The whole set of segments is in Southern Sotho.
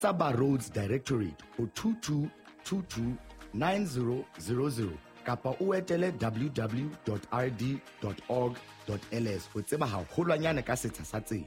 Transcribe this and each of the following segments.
Tsaba Roads Directorate o 2222 9000 kapa o etele www.rd.org.ls ho tseba haholwanyane ka setsha sa tsela.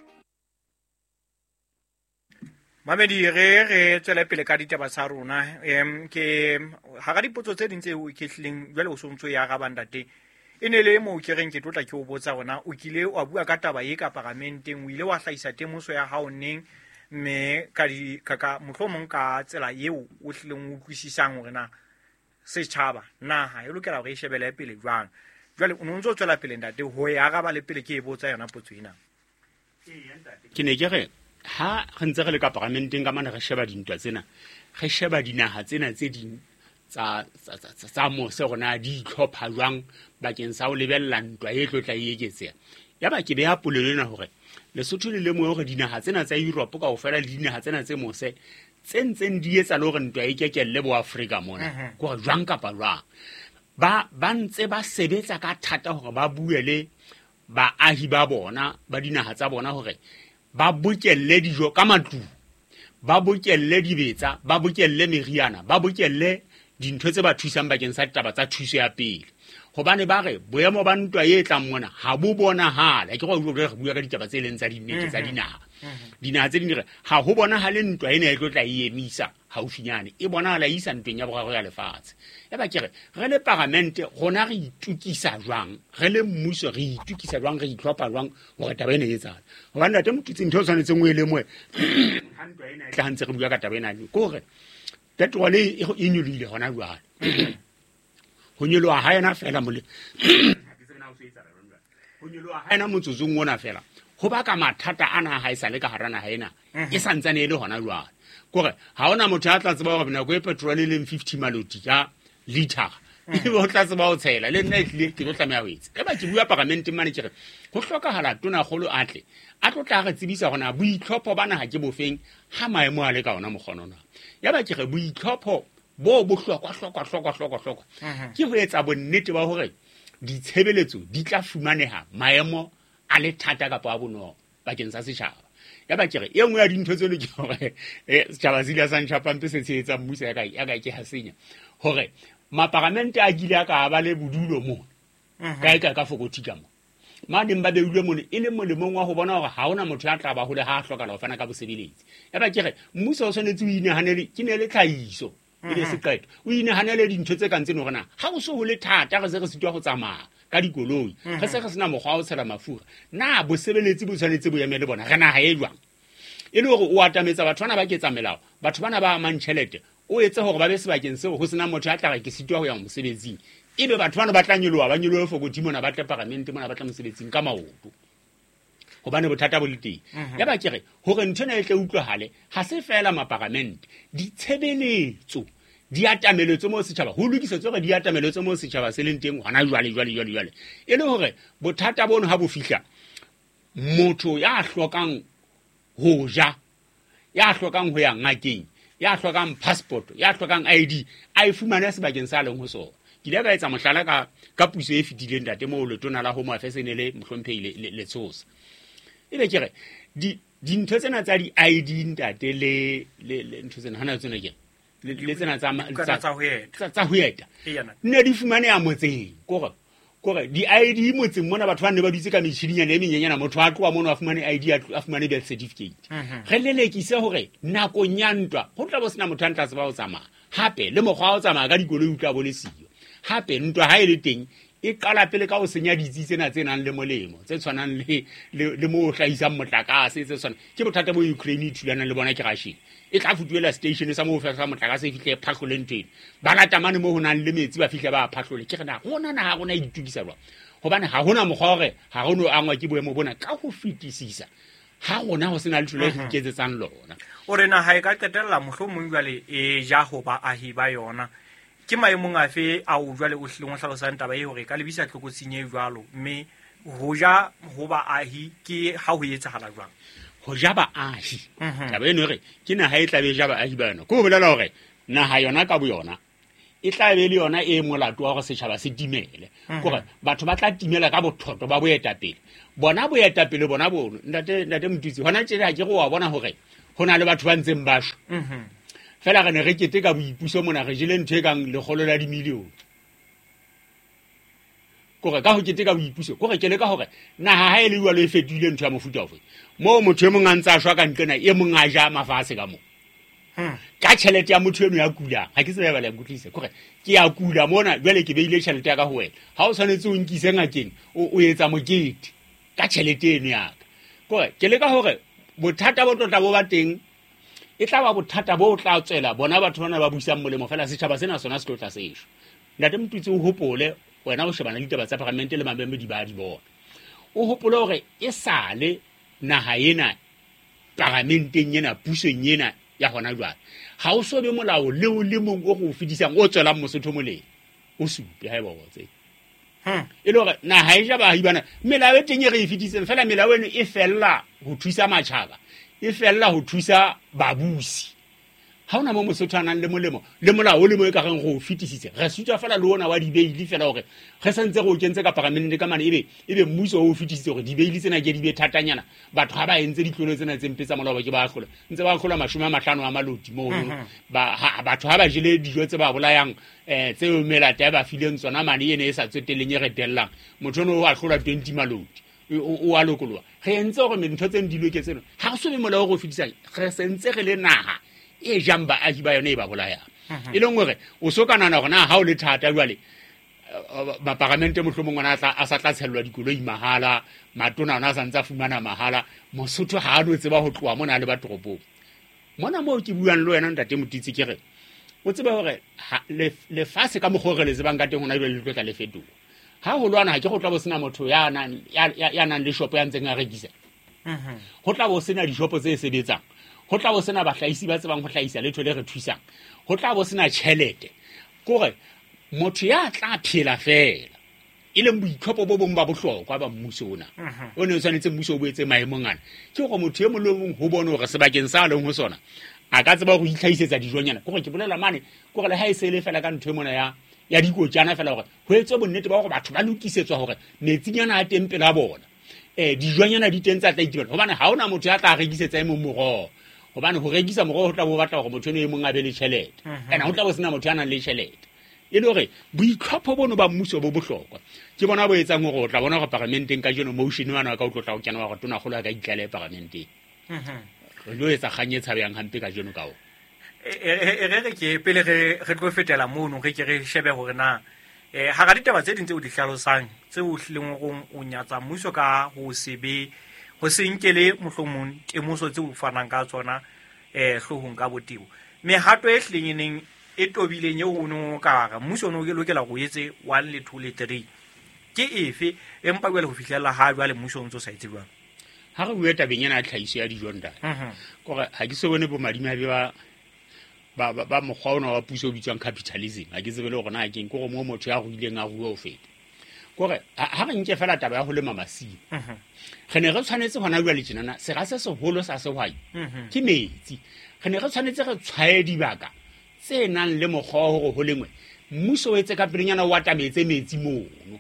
Mamedi re tswela pele ka ditaba tsa rona ke ha ga dipotso tse ding tse o iketlileng jwale o sontso ya ga bandate e ne le mo ke reng ke tlotla ke o botsa rona o kile wa bua ka taba e ka parlamenteng o ile wa hlaisa temoso ya hao neng me ka di ka mohlomong ka tsela eo o hlileng o kwisisang hore na setjhaba naha e lokela hore e shebele pele jwang jwale o ntse o tswela pele ntate ho ya ga ba le pele ke e botsa yona potso ena ke ne ke re ha re ntse re le ka parlamenteng ka mana re sheba dintwa tsena re sheba dinaha tsena tse ding tsa mose rona di itlhopha jwang bakeng sa ho lebella ntwa e tlotla e eketseha ya ba ke beha polelo ena hore Lesotho le lemoe hore dinaha tsena tsa Europe ka ofela le dinaha tsena tse mose tse ntseng di etsa le hore ntwa e kekelle bo Afrika mona go jwang kapa jwang ba ntse ba sebetsa ka thata hore ba bue le baahi ba bona ba dinaha tsa bona hore ba bokelle dijo ka matlu ba bokelle dibetsa ba bokelle meriana ba bokelle dintho tse ba thusang bakeng sa taba tsa thuso ya pele hobane ba re boemo ba ntwa e tlang mona ha bo bonahala ke go re bua ka ditaba tse leng tsa dinnete tsa dinaha tse ding re ha ho bonahale ntwa ena e tlotla e emisa haufinyane e bonahala isa ntweng ya boraro ya lefatshe ya ba ke re le parlamente rona re itukisa jwang re le mmuso re itukisa jwang re itlhopha jwang hore taba ena e etsana hobane ntate motutsi ntho tshwanetse ngwe le moe ha ntwa ena e tla ntse re bua ka taba ena ko re petrol e nyolile hona jwale ho nyoloha ha yena fela mole ho nyoloha ha yena motsotsong ona fela ho baka mathata ana ha isa le ka harana ha ena e santsane e le hona jwale kore ha ona motho a tla tseba hore nako e petrol e leng 50 maloti ya liter e bo tla tseba ho tshela le nna e ke go tlameha ho etsa e ba ke bua parlamenteng mane ke re ho hlokahala tona kgolo atle a tlotla re tsebisa hona boitlhopho bana ha ke bofeng ha maemo a le ka ona mogonona ya ba ke re boitlhopho bo bohlokwa ke ho etsa bonnete ba hore ditshebeletso di tla fumaneha maemo a le thata ka pa bonolo bakeng sa setjhaba ya ba ke re e nngwe ya dintho tseno ke hore setjhaba se ile sa ntshapampe se tshehetsa mmuso ya ka ke hasenya hore maparlamente a gile ka ba le bodulo mo ka fokotika mo mading ba beulwe mo e le molemong wa ho bona hore ha ona motho ya tla ba hole ha hloka ho fana ka bosebeletsi ya ba ke re mmuso o tshwanetse o inahanele ke ne le tlhahiso ile se qeto o inahanele dintho tse kang tseno rena ha o so ho le thata re se re sitwa go tsamaya ka dikoloi re se re sena mokgwa o tshela mafura na bosebeletsi bo tshwanetse bo eme le bona rena ha e jwang e le hore o atametsa batho bana ba ketsa melao batho bana ba mantšhelete o etse hore ba be sebakeng seo ho sena motho ya tla re ke sitwa ho ya mosebetsing ebe batho bana ba tla nyoloha fokoti mona ba tla parlamente mona ba tla mosebetsing ka maoto hobane bothata bo le teng ya ba ke re hore ntho ena e tle utlwahale ha se fela maparlamente ditshebeletso di atameletso mo setjhaba ho lokisetswe hore di atameletso mo setjhaba se leng teng hona jwale e le hore bothata bono ha bo fihla motho ya hlokang ho ja ya hlokang ho ya ngakeng ya hlokang passport ya hlokang ID a ifumana sebakeng sa leng ho sona ke ile ka etsa mohlala ka puso e fetileng ntate mo le tona la Home Affairs ne le mohlomphehile le tshosa ebe ke re dintho tsena tsa di ID ntate le ntho tsena hana tsena ke le tsena tsa ho eta nne di fumane ya motseng kore di ID motseng mona batho ba ne ba dutse ka metjhidinyana e menyenyana motho a tloa mona a fumane ID a fumane birth certificate re lelekise hore nakong ya ntwa ho tla bo sena motho a ntla tseba ho tsamaya hape le mokgwa o tsamaya ka dikoloi o tla bo le siyo hape ntwa ha e le teng e qala pele ka ho senya ditsi tsena tse nang le molemo tse tshwanang le mo hlahisang motlakase tse tshwanang ke bothata bo Ukraine thulanang le bona ke Russia e tla futuela station sa mo fa motlakase e fihle phahloleng teng ba lata mane mo ho nang le metsi ba fihle ba phahlole ke rena hona na ha rona itukisa jwa hobane ha hona mokgwa hore ha rona angwa ke boemo bona ka ho fetisisa ha rona ho sena le thulo e iketsetsang lona o rena ha e ka qetella mohlomong jwale e ja ho ba ahi ba yona ke maemong a fe a o jwale o hlileng o hlalosang taba e hore ka lebisa tlokotsinye jwalo mme ho ja ho ba ahi ke ha ho etsahala jwang ho ja ba ahi taba eno re ke na ha e tla be ja ba ahi ba yona ko bolela hore naha yona ka bo yona e tla be le yona e molato wa go setjhaba se timele gore batho ba tla timela ka bothoto ba boetapele bona boetapele bona bono ntate motutsi hona tjena ha ke go wa bona hore go na le batho ba ntseng ba shwa fela re ne re keteka boipuso mona re jele ntho e kang lekgolo la dimilione kore ka go keteka boipuso kore ke le ka gore naha ha e le jwalo e fetoile ntho ya mofuta ofe mo motho e mong a ntse a shwa ka ntlena e mong a ja mafatshe ka moo ka tšhelete ya motho eno ya kulang ga ke se ba la nkutlwise kore ke ya kula mona jwale ke beile tšhelete ya ka go wena ga o tshwanetse o nkise ngakeng o etsa mokete ka tšhelete eno yaka kore ke le ka gore bothata bo tlotla bo ba teng e tla ba bothata bo o tla tswela bona batho bana ba buisang molemo fela setšhaba sena sona se tlotla sešo ntate Motutsi o hopole wena o shebana le ditaba tsa parlamente le mamemedi ba di bona o hopole gore e sale naha ena parlamenteng ena pusong ena ya gona jwale ga o so be molao leo le mong o go fedisang o tswelang Mosotho molemo o supe ha e botse e le gore naha e ja baahi bana melao e teng e re e fediseng fela melao eno e fella go thusa matšhaba e fella go thusa babusi ha ona mo Mosotho a nang le molemo le molao o le mo e ka reng go fetisitse re sutwa fela le ona wa dibeili fela gore ge santse go kentse ka parlamente ka mane ebe mmuso o fetisitse gore dibeili tsena ke di be thatanyana batho ga ba entse ditlolo tsena tse mpe tsa molao ba ke ba akgola ntse ba akgola 50 a maloti mo batho ga ba jele dijo tse ba bolayang tseo melata ya ba fileng tsona mane ene e sa tsweteleng e retellang motho ono o akgola 20 maloti o a lokoloa ge entse gore ntho tseno di loke tseno ga go so be molao go fedisa ge sentse re le naha e jang baahi ba yone e ba bolayang e leng gore o so ka nana gona ha o le thata jwale maparamente mohlomong ona a sa tla tshellwa dikoloi mahala matona ona a sa ntse a fumana mahala Mosotho ha a no tseba go tloa mona le ba toropong mona mo ke buang le wena ntate Motutsi ke re o tsebe gore lefatshe ka mokgwa re le tsebang ka teng gona jwale le tlotla le fetoga ha go lwana ke go tla bo sena motho ya nang le shopo ya ntseng a rekisa go tla bo sena dishopo tse sebetsang go tla bo sena bahlaisi ba tsebang go hlaisa letho le re thusang go tla bo sena tšhelete kore motho ya tla phela fela e leng boitlhopho bo bong ba bohlokwa ba mmuso ona o ne o tshwanetse mmuso o boetse maemong ana ke gore motho e mong le mong go bone gore sebakeng sa leng go sona a ka tseba go itlhaisetsa dijonyana kore ke bolela mane kore le ha e se le fela ka ntho e mona ya dikojana fela gore go etswe bonnete ba gore batho ba lokisetswa gore metsinyana a teng pela bona dijonyana di teng tsa tla itibela gobane ga ona motho ya tla rekisetsa e mong morogo gobane go rekisa morogo go tla bo batla gore motho eno e mong a be le tšhelete ene go tla bo sena motho ya nang le tšhelete e le gore boitlhopho bono ba mmuso bo bohlokwa ke bona bo etsang gore o tla bona gore parlamenteng ka jeno motion wana ka o tlotla go kena wa gore tona golo ka itlale parlamenteng re lo etsa kganye tshabeyang hampe ka jeno ka o re ke pele re tlo fetela mono re ke re shebe gore na ha ga ditaba tse dintse o di hlalosang tse o hlileng go o nyatsa mmuso ka go sebe go senkele mohlomong temoso tse o fanang ka tsona hlohong ka botebo mehato e hlenyeneng e tobileng ye o no ka ga mmuso no ke lokela go etse 1 le 2 le 3 ke efe empa jwale go fihlela ha jwale mmuso o ntse o sa etse jwang ha re bua tabeng yana tlhaiso ya dijonda kore ha ke se bone bo madima ba mokgwa ona wa puso o bitswang capitalism ha ke tsebele gore na keng kore mo motho ya go ileng a rua o feta kore ha re nke fela taba ya go lema masimo ge ne re tshwanetse gona jwa le tjenana sega se segolo sa sehwai ke metsi ge ne re tshwanetse re tshwae dibaka tse nang le mokgwa wa gore go lengwe mmuso o etse ka pelenyana o atametse metsi mono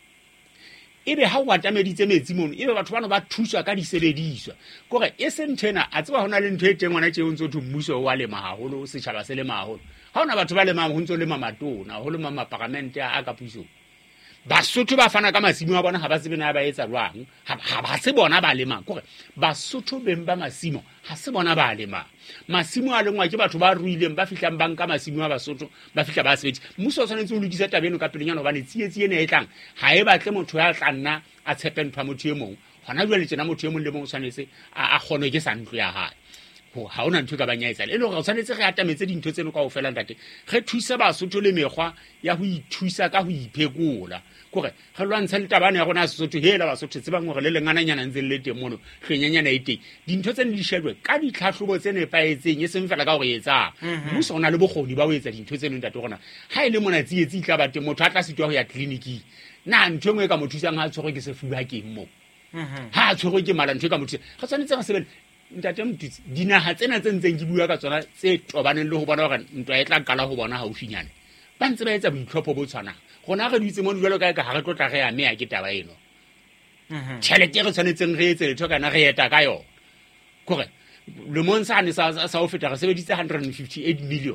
ebe ha o atameditse metsi mono ebe batho bana ba thuswa ka disebediswa kore e se nthena a tseba hona le ntho e teng ngwana tšeo ntse o thwe mmuso wa lema haholo setšhaba se lema haholo ha ona batho ba lemang go ntse o lema matona go lema maparamente a ka pusong Basotho ba fana ka masimo a bona ha ba tsebe na ba etsa jwang ha ba se bona ba lemang kore Basotho beng ba masimo ha se bona ba lemang masimo a lengwa ke batho ba ruileng ba fihlang banka masimo a Basotho ba fihla ba sebetsa mmuso o tshwanetse o lokisa tabeno ka pelenyana hobane tsietsi ene e tlang ha e batle motho ya tlanna a tshepentwa motho e mong gona jwale tsena motho e mong le mong o tshwanetse a kgone ke sa ntlo ya hae ha ona ntho ka banyaetsa le gore o tshwanetse re atametse dintho tseno ka ofela ntate re thuisa Basotho le mekgwa ya go ithuisa ka go iphekola kore ge lwantsha le tabane ya gona Sesotho hela Basotho tsebang gore le lengananyana ntse le teng mono hlenyanyana e teng dintho tsene di shedwe ka ditlhahlobo tsene paetseng e seng fela ka gore etsang mmuso ona le bokgoni ba o etsa dintho tseno ntate gona ha ile mona tsietsi tla ba teng motho a tla sitwa go ya clinic na ntho engwe ka mothusang ha tshogwe ke sefuba ke mo ha tshogwe ke mala ntho ka mothusang ga tshwanetse ga sebele ntate Motutsi dinaha tsena tse ntseng ke bua ka tsona tse tobaneng le go bona gore ntwa e tla kala go bona haufinyane ba ntse ba etsa boitlhopho bo tshwanang gona re ditse mo jwalo ka ga re tlotla re ya mea ke taba eno tšhelete re tshwanetseng re etse letho kana re eta ka yona kore le mong sane sa ho feta re sebeditse 158 million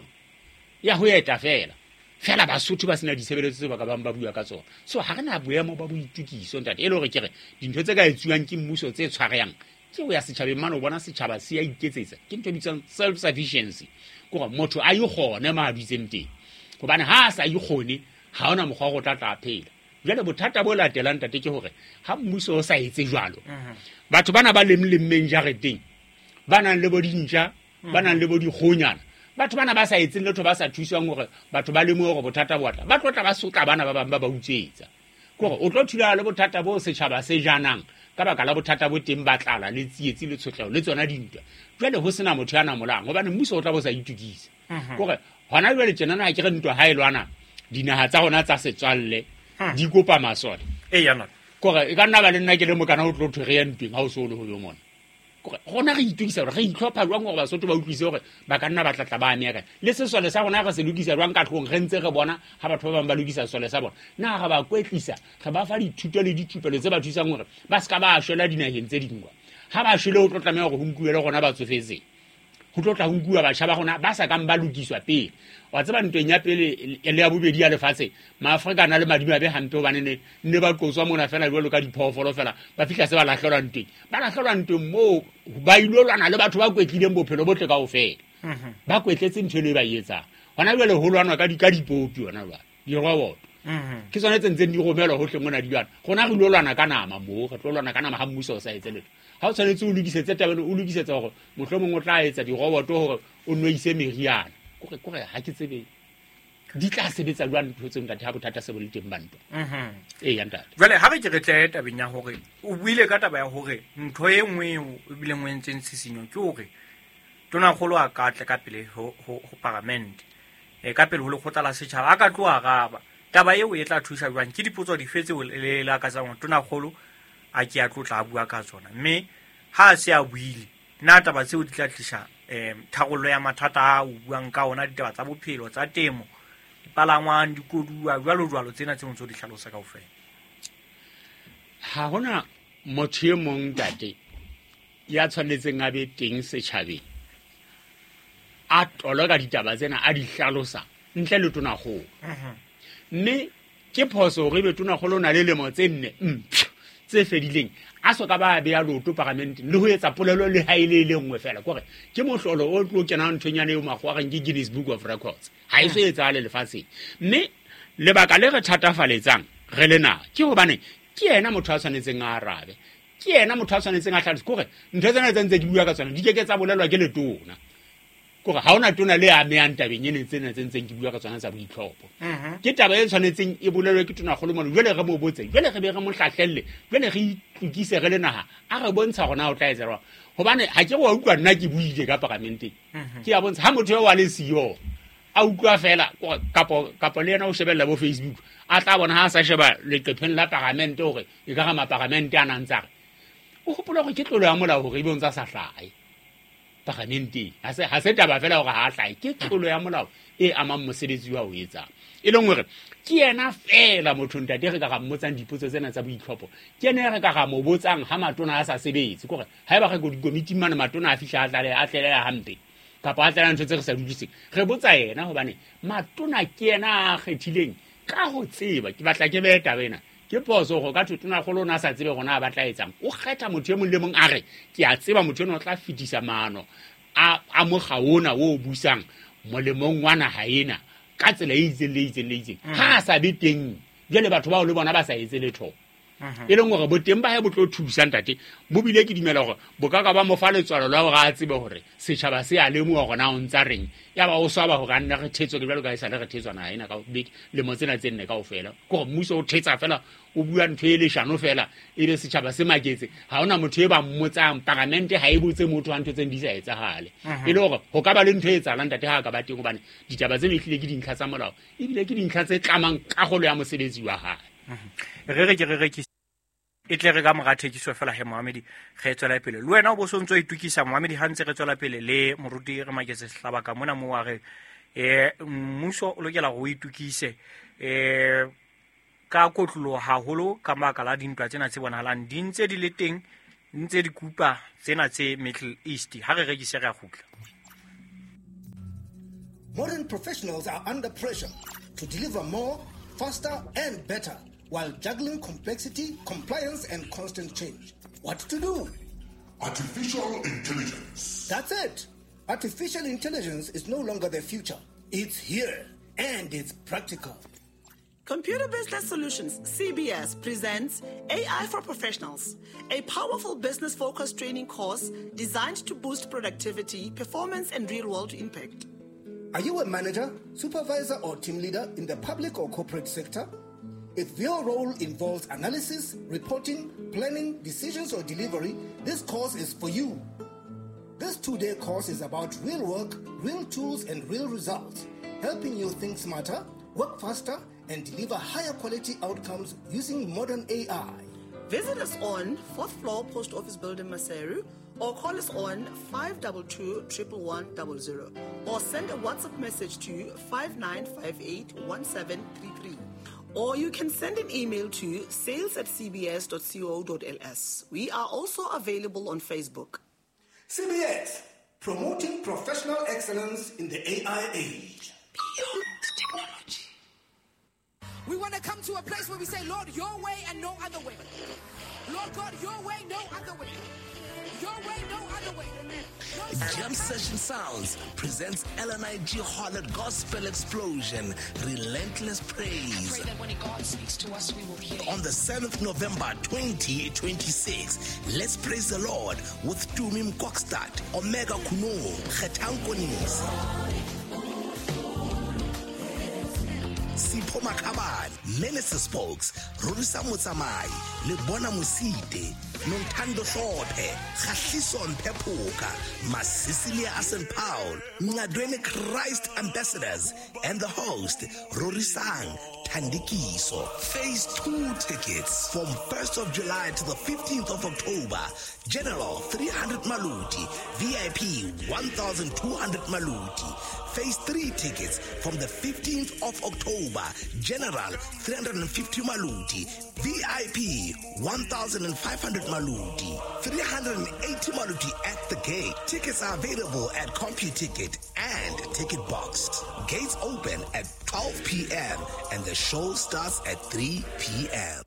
ya ho eta fela Basotho ba sena ditshebeletso tse ba ka bang ba bua ka tsona. So ha rena boemo ba boitukiso ntate e le hore kere dintho tse ka etsuwang ke mmuso tse tshwareyang ke ho ya setjhabeng mane o bona setjhaba se ya iketsetsa ke ntho bitsang self sufficiency gore motho a ikgone ma bitseng teng hobane ha sa ikgone ha ona mokgwa go tla phela. Jale bothata bo latelang tate ke hore ha mmuso o sa etse jwalo batho bana ba lemmeng jareteng bana le bodinja bana le bodikgonyana batho bana ba sa etse letho ba sa thuswang hore batho ba lemo hore bothata bo atla ba tlotla ba sotla bana ba bang ba utsetsa gore o tlo thula le bothata bo setjhaba se janang ka baka la bothata bo teng ba tlala le tsietsi le tshotleho le tsona dintwa jwale ho sena motho yana molang hobane mmuso o tla bo sa itukisa gore hona jwale tjenana ha ke re ntwa ha elwana dinaha tsa rona tsa setswalle di kopa masole yana gore e ka nna ba le nna ke le mokana o tlo thwe ya ntweng ha o so le ho yo mona gore gona re itukisa re itlhopha jwang gore Basotho ba utlwise gore ba ka nna ba tlatla ba amega le sesole sa rona re se lokisa jwang ka tlhong re ntse re bona ha batho ba bang ba lokisa sole sa bona na ga ba kwetlisa ga ba fa dithuto le dithupelo tse ba thusang gore ba ska ba shwela dinaheng tse dingwa ha ba shwele o tlo tlameha gore ho nkuele gona ba tsofetse ho tlo tla ho nkuwa batjha ba gona ba sa kang ba lokiswa pele wa tseba ntweng ya pele le ya bobedi ya lefatshe maafrika na le madimo a be hampe hobane ne ba qotswa mona fela jwalo ka diphoofolo fela ba fihla se ba lahlelwa ntweng mo ba ilo lwana le batho ba kwetlileng bophelo botle ka ofela ba kwetletse ntho le ba yetsa hona jwale ho lwanwa ka dipopi hona jwale di robot ke tsone tsentseng di romelwa hohle mona di lwana gona re ilo lwana ka nama mo re tlo lwana ka nama ha mmuso o sa etse letho ha o tshwanetse o lokisetse tabelo o lokisetsa gore mohlomong o tla etsa di-robot hore o nwise meriana kore ha ke tsebe di tla sebetsa jwang ntho tseng ka ha bothata se bo le teng bantwa ya ntate jwale ha re ke re tle tabeng ya hore o buile ka taba ya hore ntho e nngwe e bile ngwe ntseng tshisinyo ke hore tonakgolo a ka tla ka pele ho parliament ka pele ho lekgotla la setjhaba a ka tloa araba taba eo e tla thusa jwang ke dipotso di fetse le la ka tsang tonakgolo a ke a tlotla a bua ka tsona mme ha se a buile na taba tseo di tla tlisha tharollo ya mathata a o buang ka ona ditaba tsa bophelo tsa temo dipalangwang dikoduwa jwalo tsena tse ntse di hlalosa kaofela ha hona motho e mong tate ya tshwanetseng a be teng setjhabeng a tolo ka ditaba tsena a di hlalosa ntle le tonakgolo mme ke phoso hore be tonakgolo na le lemo tse nne tse fedileng a soka ba be ya loto parliament le ho etsa polelo le haile le nngwe fela gore ke mohlolo o tlo kena nthonyane e magwa ga ke Guinness Book of Records ha e so etsa le lefatshe mme le baka le re thatafaletsang re lena ke hobane ke yena motho a tshwanetseng a arabe ke yena motho a tshwanetseng a hlalose gore ntho tsena tse ntse di bua ka tsona di ke tsa bolelwa ke letona gore ha ona tona le amehang tabeng ene tsena tse ntseng ke bua ka tsona tsa boitlhopho ke taba e tshwanetseng e bolelwe ke tonakgolo mona jwale re mo botse jwale re be re mo hlahlelle jwale re itukise re le naha a re bontsha gona o tla etsa jwang hobane ha ke go utlwa nna ke buile ka parlamenteng ke ya bontsha ha motho wa le CEO a utlwa fela kapo le yena o shebella bo Facebook a tla bona ha sa sheba leqepheng la parlamente hore e ka ga maparlamente a nantsare o hopola go ke tlolo ya molao hore e bontsa sa hlae parlamente ha se taba fela hore ha hlae ke tlolo ya molao e amang mosebetsi wa o etsang e leng hore ke yena fela motho ntate re ka ga mmotsang dipotso tsena tsa boitlhopho ke yena re ka ga mo botsang ha matona a sa sebetse gore ha eba re go di-committee mane matona a fihla a tlelela hampe kapa a tlelela ntho tse re sa dudiseng re botsa yena hobane matona ke yena a kgethileng ka go tseba ke batla ke be taba ena ke phoso go ka thotona go lona sa tsebe gona ba tla etsang o kgetha motho e mong le mong a re ke a tseba motho eno o tla fetisa maano a mo gaona o busang molemong wa naha ena ka tsela e itseng ha sa be teng jale batho ba o le bona ba sa etse letho e leng gore bo teng ba he bo tlo thusa ntate bo bile ke dimela gore bo ka ba mo fa letswalo la gore a tsebe gore setšhaba se a lemoga gona o ntsa reng ya ba o swaba go ka nna re thetswe ke jalo ka e sa le re thetswa naha ena ka beke le mo tsena tse nne kaofela gore mmuso o thetsa fela o bua ntho e leshano fela e be setšhaba se maketse ga ona motho e ba mmotsang parlamente ga e botse motho wa ntho tseng di sa etsagale e le gore go ka ba le ntho e tsalang ntate ga a ka ba teng gobane ditaba tseno e tlile ke dintlha tsa molao ebile ke dintlha tse tlamang kagolo ya mosebetsi wa gae e tle re ka moga thekiso fela he Mohamedi ge tswela pele le wena o bo sontso itukisa Mohamedi ha ntse re tswela pele le moruti re maketse sehlaba ka mona mo wa re mmuso o lokela go itukise ka kotlo haholo ka maka la dintwa tsena tse bonahalang di ntse di le teng ntse di kupa tsena tse Middle East ha re rekise re a khutla. Modern professionals are under pressure to deliver more, faster, and better while juggling complexity, compliance, and constant change. What to do? Artificial intelligence. That's it. Artificial intelligence is no longer the future. It's here, and it's practical. Computer Business Solutions, CBS, presents AI for Professionals, a powerful business-focused training course designed to boost productivity, performance, and real-world impact. Are you a manager, supervisor, or team leader in the public or corporate sector? If your role involves analysis, reporting, planning, decisions, or delivery, this course is for you. This 2-day course is about real work, real tools, and real results, helping you think smarter, work faster, and deliver higher quality outcomes using modern AI. Visit us on 4th floor Post Office Building, Maseru, or call us on 522-11100, or send a WhatsApp message to 59581733. Or you can send an email to sales@cbs.co.ls. We are also available on Facebook. CBS, promoting professional excellence in the AI age. Beyond technology. We want to come to a place where we say, Lord, your way and no other way. Lord God, your way, no other way. Your way, no other way. Jam Session Sounds presents LNIG Harlot Gospel Explosion, Relentless Praise. I pray that when God speaks to us, we will hear. On the 7th November 2026, let's praise the Lord with Tumim Kokstad, Omega Kuno, Khetang Konisi, Sipho Makaban, Minister Spokes, Rorisa Mutsamai, Lebona Musite, Nontando Hlophe, Khahlison Phepoka, Masisilia Asen Paul, Ngadwene Christ Ambassadors, and the host, Rorisang Tandikiso. Phase 2 tickets from 1st of July to the 15th of October. General 300 Maluti, VIP 1,200 Maluti. Phase 3 tickets from the 15th of October. General 350 Maluti, VIP 1,500 Maluti, 380 Maluti at the gate. Tickets are available at CompuTicket and Ticket Box. Gates open at 12 p.m. and the show starts at 3 p.m.